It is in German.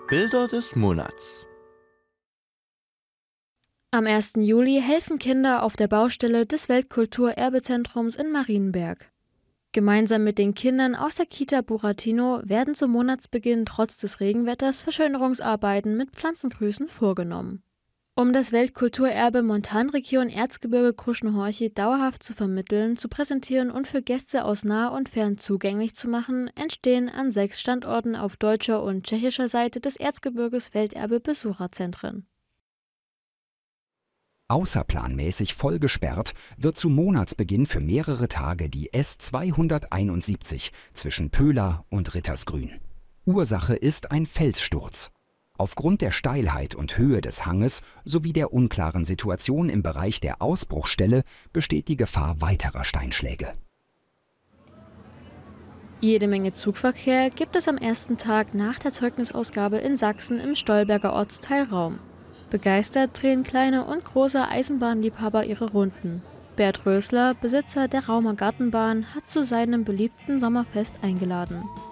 Bilder des Monats. Am 1. Juli helfen Kinder auf der Baustelle des Weltkulturerbezentrums in Marienberg. Gemeinsam mit den Kindern aus der Kita Buratino werden zum Monatsbeginn trotz des Regenwetters Verschönerungsarbeiten mit Pflanzengrüßen vorgenommen. Um das Weltkulturerbe Montanregion Erzgebirge-Kruschenhorche dauerhaft zu vermitteln, zu präsentieren und für Gäste aus nah und fern zugänglich zu machen, entstehen an 6 Standorten auf deutscher und tschechischer Seite des Erzgebirges Welterbe-Besucherzentren. Außerplanmäßig voll gesperrt wird zu Monatsbeginn für mehrere Tage die S271 zwischen Pöhla und Rittersgrün. Ursache ist ein Felssturz. Aufgrund der Steilheit und Höhe des Hanges sowie der unklaren Situation im Bereich der Ausbruchsstelle besteht die Gefahr weiterer Steinschläge. Jede Menge Zugverkehr gibt es am ersten Tag nach der Zeugnisausgabe in Sachsen im Stolberger Ortsteil Raum. Begeistert drehen kleine und große Eisenbahnliebhaber ihre Runden. Bert Rösler, Besitzer der Raumer Gartenbahn, hat zu seinem beliebten Sommerfest eingeladen.